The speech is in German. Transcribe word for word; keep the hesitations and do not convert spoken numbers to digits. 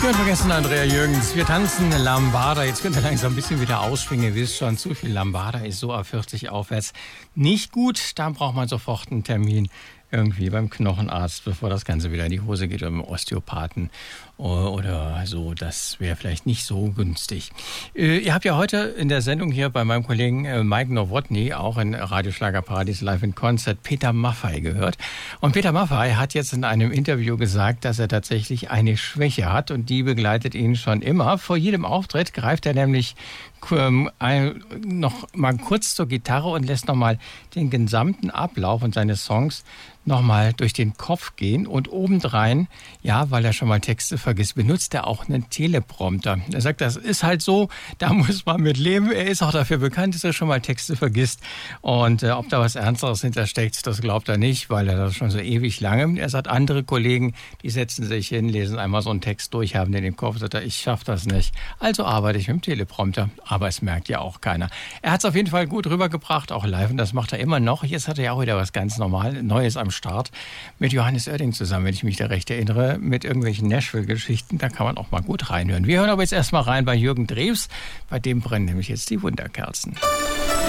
Gehört vergessen, Andrea Jürgens. Wir tanzen Lambada. Jetzt könnt ihr langsam ein bisschen wieder ausschwingen. Ihr wisst schon, zu viel Lambada ist so ab vierzig aufwärts nicht gut. Da braucht man sofort einen Termin irgendwie beim Knochenarzt, bevor das Ganze wieder in die Hose geht, oder beim Osteopathen oder so. Das wäre vielleicht nicht so günstig. Äh, ihr habt ja heute in der Sendung hier bei meinem Kollegen äh, Mike Nowotny, auch in Radioschlagerparadies Live in Concert, Peter Maffay gehört. Und Peter Maffay hat jetzt in einem Interview gesagt, dass er tatsächlich eine Schwäche hat und die begleitet ihn schon immer. Vor jedem Auftritt greift er nämlich ähm, ein, noch mal kurz zur Gitarre und lässt noch mal den gesamten Ablauf und seine Songs noch mal durch den Kopf gehen und obendrein, ja, weil er schon mal Texte vergisst, benutzt er auch einen Teleprompter. Er sagt, das ist halt so, da muss man mit leben. Er ist auch dafür bekannt, dass er schon mal Texte vergisst. Und äh, ob da was Ernsteres hintersteckt, das glaubt er nicht, weil er das schon so ewig lange. Er sagt, andere Kollegen, die setzen sich hin, lesen einmal so einen Text durch, haben den im Kopf, sagt er, ich schaff das nicht. Also arbeite ich mit dem Teleprompter, aber es merkt ja auch keiner. Er hat es auf jeden Fall gut rübergebracht, auch live, und das macht er immer noch. Jetzt hat er ja auch wieder was ganz normal Neues am Start mit Johannes Oerding zusammen, wenn ich mich da recht erinnere, mit irgendwelchen Nashville-Geschichten. Da kann man auch mal gut reinhören. Wir hören aber jetzt erstmal rein bei Jürgen Drews. Bei dem brennen nämlich jetzt die Wunderkerzen.